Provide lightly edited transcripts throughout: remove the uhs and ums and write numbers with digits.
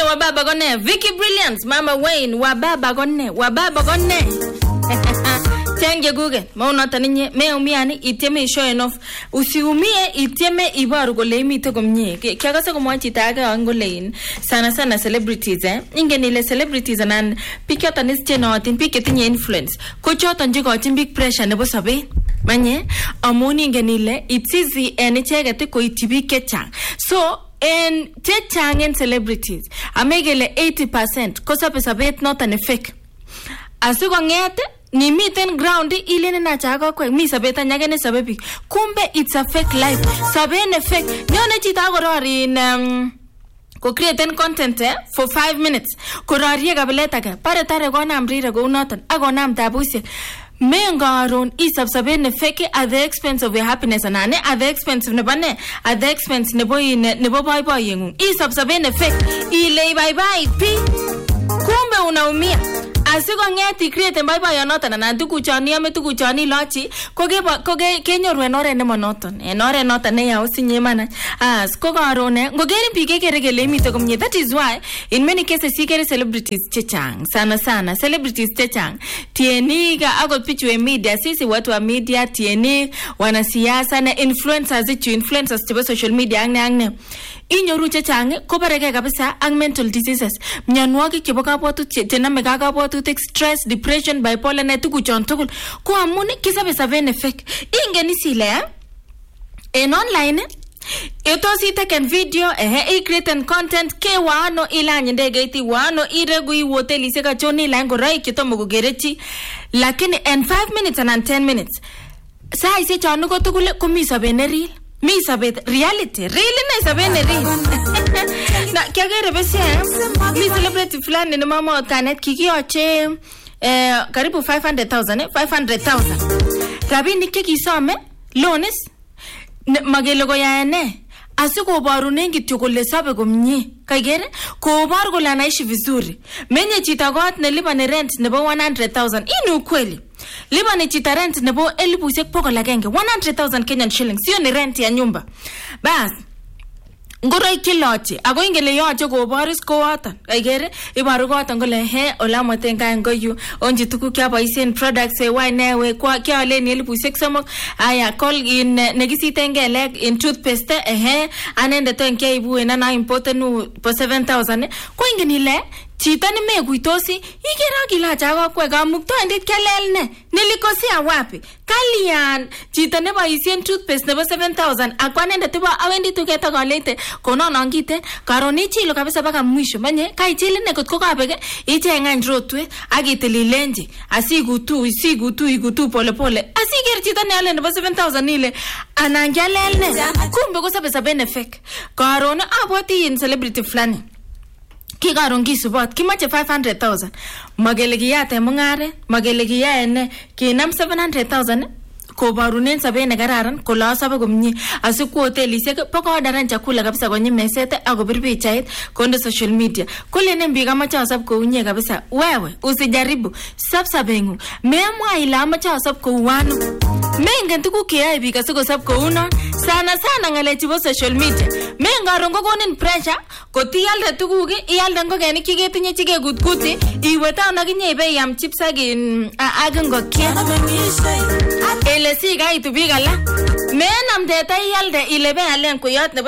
wababa gone. Vicky Brilliance, Mama Wayne, wababa gone. Tenge Google, maunata ninye, umiani, iteme show enough. Usiumie, iteme ibaru gole imite kumnye. Kiagasa kumwachi taga angolein. Sana celebrities, Inge nile celebrities anan, pikata nische notin, piketinye influence. Kuchota njigotin big pressure nebo sabe. Manye, amuni inge nile, it's easy and ichegete ko itibi kechang. So, en chechang en celebrities, amegele 80%, kosa pesabet not an effect. Asuko ngete, ni miten ground ile na chaga kwa mi sabeta nyagene sabebi kumbe it's a fake life sabene fake nyone chita gorori in ko create content for 5 minutes ko rariye gableta ka pare tare go namrire go noton agonam tabusi mengaron isab sabene fake at the expense of your happiness anane at the expense of nebane at the expense nebo boy yengu isab sabene fake ile bye pi kumbe unaumia asiko ngeti create bye yonoton na tukuchoni ame tukuchoni lochi koge kenyoru enore ne monoton enore noton ne ya osinye mana ko garone ngogeri pike keregele mito komnye. That is why in many cases sikere celebrities chechang sana celebrities chechang tieniga agot pichwe media sisi watu wa media tieni wanasiasa na influencers chebo social media angne inyoru chechang ko bareke kabisa ang mental diseases myanwogik chebo kabwatut chename kabwatutik stress depression bipolar na tukuchon tugul ko amun kisabe saben effect ingeni sile en online etosi taken video create content ke wano ilanye ndege iti wano iregu iwoteli seka choni lango rai kitomo kugerechi lakini in 5 minutes and 10 minutes sai se chonu ko tugul ko mi sabene real mi sabet reality really na sabene real na kiagere bese mi celebrity fulani ni mama otanet kikioche karibu 500,000 rabini kikisome loans magele go yaene asiko barune ngityo kole sabe komnye kagere ko bar kole anaishi vizuri menye chita got ne lipa ne rent nebo 100,000 inu kweli lipa ne chita rent nebo 100,000 Kenyan shillings sio ni rent ya nyumba bas ngoro ikilochi ago ingele yoche ko boris ko watan kagere ibaru gotan gole olamotenga ngoyu onji tuku kya boisen products wine kwa kya le ni 600 aya call in negisitengele in toothpaste anende to nke ibu na important po 7,000 ko ingenile chita ni meguitosi igera kila chaga kwa gamukto endit kelelne nilikosia wapi kalian chita ne boisen toothpaste nebo 7,000 akwanende tiba awendi tuketa galete kono nangite karoni chilo kabisa baka mwisho manye kaichile ne kotko kabege ichenga ndrotwe agitililenje asigutu pole asiger chita ne ale nebo 7,000 ile anangalelne kumbe ko sabe benefit karoni aboti in celebrity flani kigarongi subot kimache 500,000 magele kiyate mungare magele kiyaene kinam 700,000 ko barunen sabene kararan ko la sabe komnye asiku hotelisiek poko daran chakula kabisa konyi mesete akobir pichait konde social media kulene mbi kama cha sab ko unye kabisa wewe usijaribu sabengu memwa ila ama cha sab ko wano mengen tuku kiai bi kasiko sab ko uno sana ngale chibo social media menga rongo konin pressure ko tialde tuku ki ialde ngogeni kigetinye chige gutguti iweta na kinye be yam chips agin agengo kia ele siga itubigala menam deta ialde ilebe alen ko yot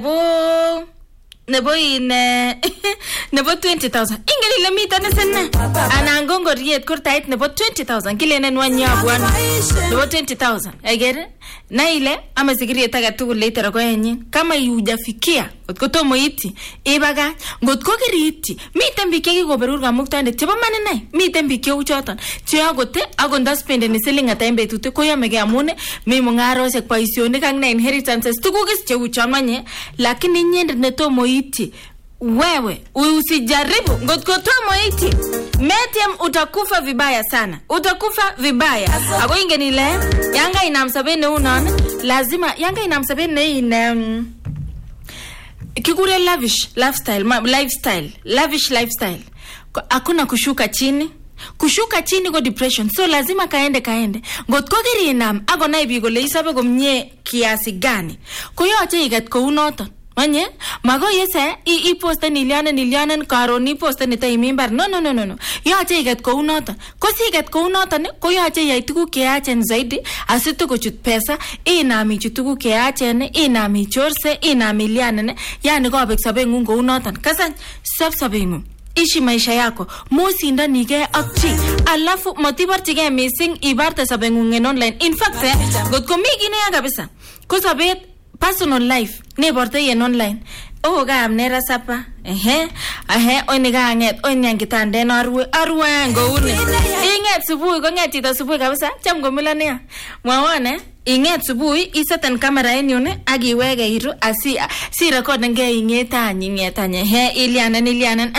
nebo in nebo 20,000 ingeli le mita ne senna anangongo riet kurtait nebo 20,000 kilenen wanya bwana nebo 20,000 egere na ile ama sigiri taga tu later ko yenye kama yujafikia kotomo iti ibaga ngotko kiriti miten bike go berurga muktande chebo manene miten bike uchoton cheagote agonda spend ni selling ata embetute ko yamege amune mimungaro se paisione kang na inheritances tukugis cheuchamanye lakini nyende netomo iti wewe usijaribu ngotko tomo iti metem utakufa vibaya sana ago ingenile yanga inamsabene unaona lazima yanga inamsabene in kikure lavish lifestyle hakuna kushuka chini go depression so lazima kaende ngotko kirinam ago na ibigo le isabe komnye kiasi gani ko yoche iget ko unoton Manye, mago yese, I posten ilianen, karon I posten ita imimbar. No. Yache iget ko unota. Kosi iget ko unota ne, ko yache yaituku keachen zaidi, asitu kuchut pesa, inami chutuku keachen, inami chorse, inami lianen, yani ko abek sabe ngungo unota. Kasan, sabe ngungo. Ishi maisha yako musinda nige akchi alafu motibarchige missing ibarte sabe ngungen online. In fact got ko migi ne kabisa ko sabet personal life ne borte yen online. Oh gam nera sapa oni ga nget oni ngitande no arwe ngoune inget subuhi ko nget chito subuhi kabisa cham go milania mwawane inget subuhi iseten kamera yenu ne agiwege iru si record nge ingetanye ilianan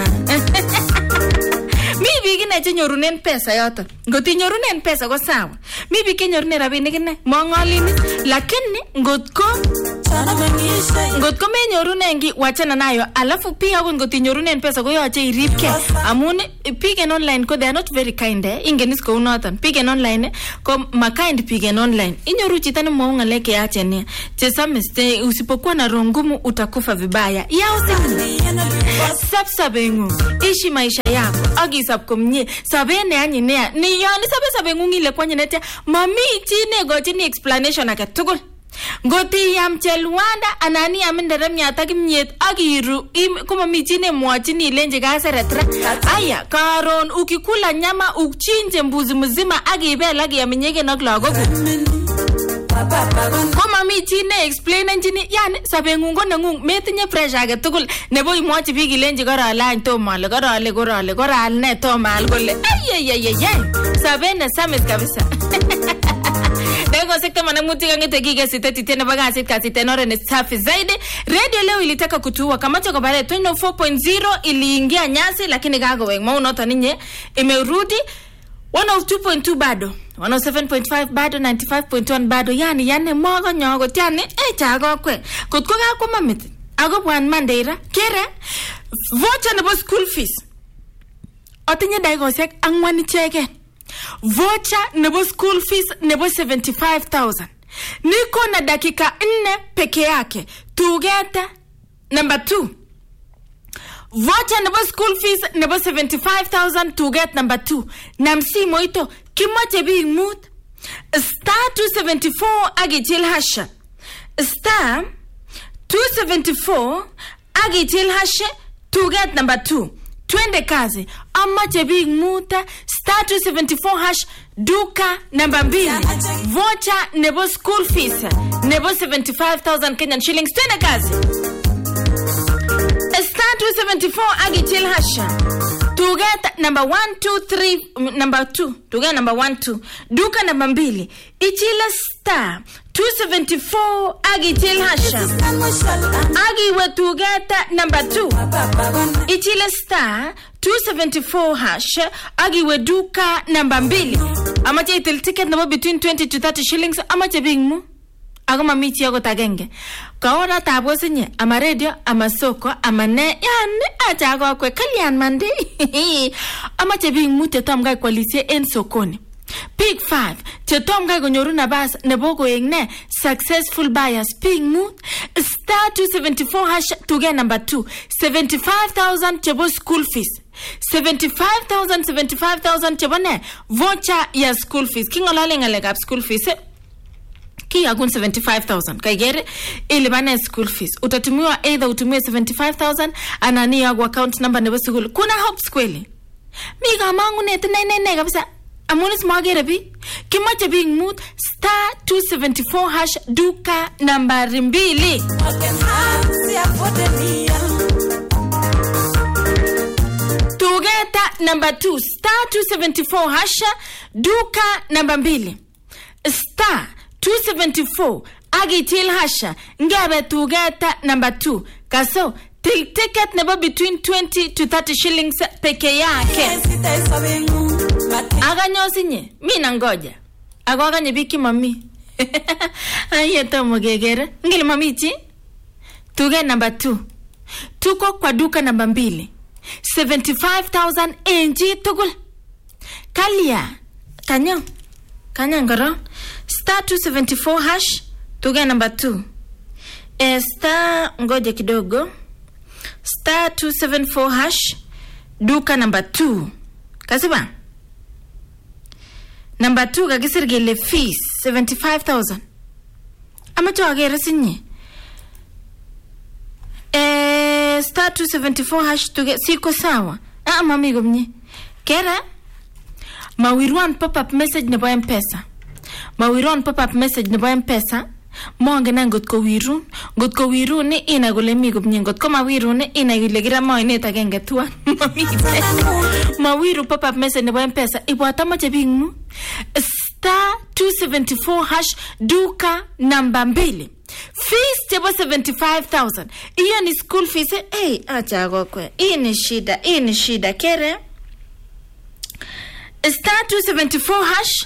mi bigine chenyorunen pesa yoto ngoti nyorunen pesa ko sawa mi bige nyorunen rabinik ne mongolini lakini ngotko me nyorunen gi wachana nayo alafu pia ngoti nyorunen pesa ko yoche iripke amun pigen online ko they are not very kind ingenis ko unotan pigen online ko makaindi pigen online inyoru chita ne mo ngaleke yache ne chesamis usipokuwa na rongumu utakufa vibaya yao sabengu ishi maisha yako agisap komnye sabene anyi ne ni yani sabengu ngile kwanye nete mami chine gochini explanation akatugul ngoti yam chelwanda anani amendere myata kimnyet agiru kuma michine mwachini lenje gaseretra aya karon ukikula nyama uchinje mbuzi mzima agibela agiyamenyege na lagogo kuma michine explain njini yani sabengu ngone ngung metinye pressure agetugul nebo imwachi bigi lenje gora line to mal gora ne to mal gole ay sabene samis kabisa. Dego sekta manamuti ngete giga siteti tena baga sitka sitenore ni safi zaidi. Radio leo ilitaka kutuwa kamacho kwa bare 24.0 iliingia nyasi lakini gago weng maunota ninye imerudi 102.2 bado 107.5 bado 95.1 bado yani mogo nyogo tiani chago kwe kutkoga kumamit ago bwan mandeira kere vocha nebo school fees otinye daigosek angwan ichegen vocha nebo school fees nebo 75,000 niko na dakika 4 peke yake tugeta number 2 vocha nebo school fees nebo 75,000 tuget number 2 na msimo ito kimoche bi mut star 274 agichil hasha star 274 agichil hasha tuget number 2 twende kazi amache big muta star 274 hash duka namba 2 vocha nebo school fees nebo 75,000 Kenyan shillings twende kazi star 274 agichil hasha tuget number 1 2 3 number 2 tuget number 1 2 duka namba 2 ichila star 274 agichil hasha agiwe tugeta number 2 ichile star 274 hash agiwe duka number 2 amache itil ticket number between 20 to 30 shillings amache bingmu agoma michi yago tagenge kaona tabosinye ama radio ama soko ama ne yani achago kwe kalyan mande amache bingmu tetam gai kwalisie en sokoni Pick 5 chetom gai konyoru nabas nebo koengne successful buyers ping mood star 274 hash to get number 2 75,000 chebo school fees 75,000 chebo ne voucher ya school fees kingolale ngalekab school fees ki agun 75,000 kaigere ilibane school fees utatumiwa either utumie 75,000 anani ya account number nebo school kuna hopes kweli miga mangu nete nene kabisa amunis magere bi kimache bing mood star 274 hash duka number 2 tugeta number 2 star 274 hash duka number 2 star 274 agitil hasha ngabe tugeta number 2 kaso till ticket never between 20 to 30 shillings peke yake aganyosinye mina ngoja agwaganye biki mami ayeto mogegere ngili mami chi tuge number 2 tuko kwa duka number 2 75,000 enji tugul kalia kanya ngoro star 274 hash tuge number 2 Star ngoja kidogo. Star 274 hash duka number 2. Kasiba? Number 2 kakisir kele fees 75,000. Amacho agere sinye. Star 274 hash tuge siko sawa. Mami gomnye. Kera mawirwan pop-up message nebo M-Pesa. Mawirwan pop-up message nebo M-Pesa. Mongen ngotko wirun. Ngotko wirun ni ina kole mi gomnye. Ngotko mawirun ni ina kole kira moinet agenge tuan. Mawiru pop-up message nebo M-Pesa. Ibwata moche bingmu. Star 274 hash duka namba 2. Fees chebo 75,000. Iyo ni school fees. Acha gokwe. Hii ni shida. Kere. Star 274 hash.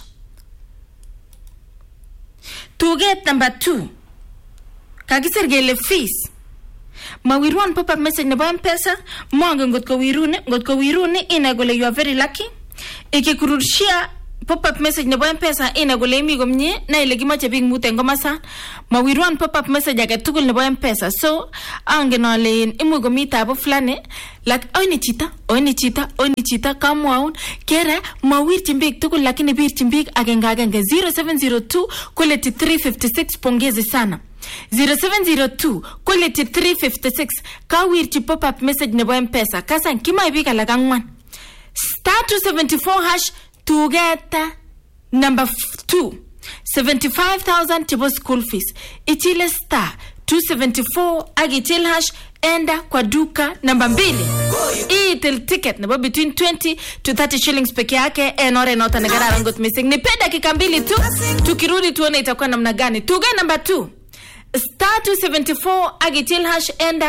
To get number 2. Kakisir gele fees. Mawirwan pop-up message nebo M-Pesa. Monge ngotko wirune ina gole you are very lucky. Ikikurushia pop-up message nebo M-Pesa ina gole imi gomnye na ile kimoche bing mute ngomasa. Mawirwan pop-up message age tugul nebo M-Pesa. So angen ale imu gomi tabo flane like oini chita kamwaun kera mawirchin biik tugul lakini birchin biik agenge 0702 quality 356 pongezi sana 0702 quality 356 kawirchi pop-up message nebo M-Pesa kasan kimai biik alak angwan star 274 hash together number 2 75,000 tibo school fees ichile star 274 agichil hash enda kwa duka namba 2 itil ticket nebo between 20 to 30 shillings peke yake enore nota negara ngot missing ni peda dakika 2 tu tukirudi tuone itakuwa namna gani tuge namba 2 star 274 agichil hash enda